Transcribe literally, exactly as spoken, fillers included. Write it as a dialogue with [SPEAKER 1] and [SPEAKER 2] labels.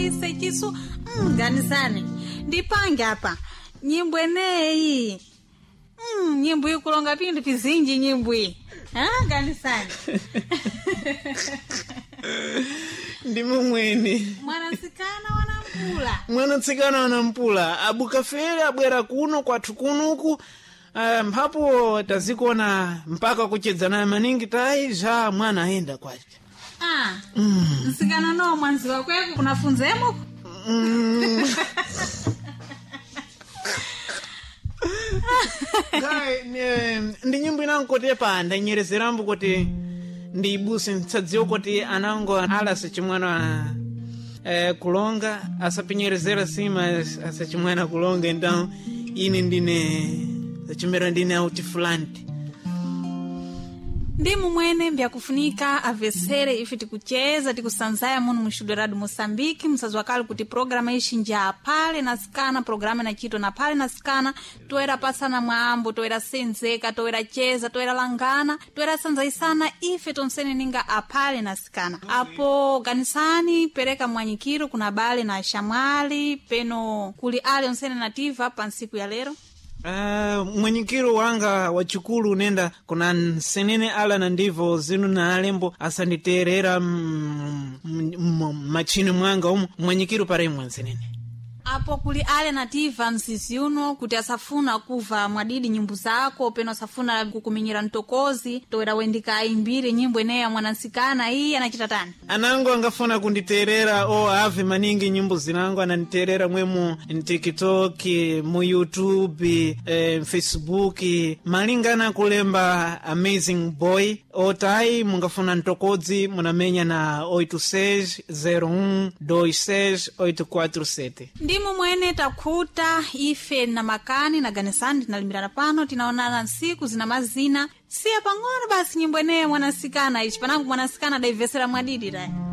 [SPEAKER 1] ise chisu mm, ganisani ndipange apa nyimbo eneyi mm, nyimbo ikulonga pindu pizinji nyimbo iyi ah ganisani
[SPEAKER 2] ndi mumweni
[SPEAKER 1] mwanatsikana wanampula
[SPEAKER 2] mwanatsikana wanampula abukafere abwera kuno kwathu kunuku uh, mphapo tazikuona mpaka kuchedzana maningi tayi za mwana aenda kwace
[SPEAKER 1] ah mm. Nsikana no mwanzi wakweko kunafunzemo
[SPEAKER 2] mm. Gai, ndi nyimbo inankote pa ndanyerezerambo kuti ndibuse ntsadziwo kuti anango alasa chimwana eh, kulonga asapinyerezera sima asa chimwana kulonga então ine ndine chimera ndine autifulanti
[SPEAKER 1] ndi mumwene mbyakufunika avesere ife tikucheza tikusanzaya muno muxudo rado Moçambique musazwakali kuti programa ixinja pale na sikana programa na chito na pale na sikana toera pasana mwambo toera senzeka toera cheza toera langana toera sanzaisana ife tonsene ninga apale na sikana apo ganisani pereka mwanyikiro kuna bale na shamwali peno kuli ale onsene nativa pa nsiku ya lero.
[SPEAKER 2] Uh, mwenyikiro wanga wachikulu nenda kuna nsenene ala na ndivo zinu na alembo asanditerera machini mwanga umu mwenyikiro pare mwensenene
[SPEAKER 1] apo kuli ale nativa msisi uno kuti asafuna kuva mwadidi nyimbo zako peno asafuna kukuminyira ntokozi toera wendika aimbire nyimbo eneya mwanansikana iyi anachita tani
[SPEAKER 2] anango angafuna kunditerera o ave maningi nyimbo zinango ananiterera mwemu TikTok mu YouTube eh, Facebook malingana kulemba Amazing Boy otai mungafuna ntokozi munamenya na oito seis zero um dois seis oito quatro sete
[SPEAKER 1] ndimu mwene takuta ife na makani na ganisani tinalimirana pano tinaonana nsiku zina mazina siya pang'ono basi nyimbo eneyo mwanasikana ichi panangu mwanasikana daivesera mwadidi dai